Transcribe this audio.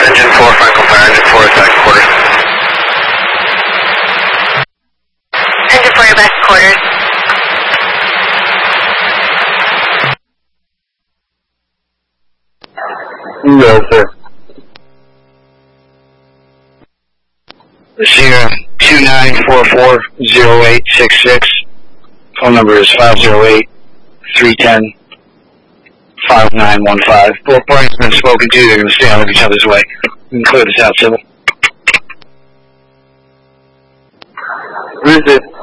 Engine 4, Franklin Fire, Engine 4 is back to quarters. Engine 4, you're back to quarters. No, sir. Sierra 29440866. Phone number is 508-310-5915. Both parties have been spoken to. They're going to stay out of each other's way. You can clear this out, Civil. Who is it?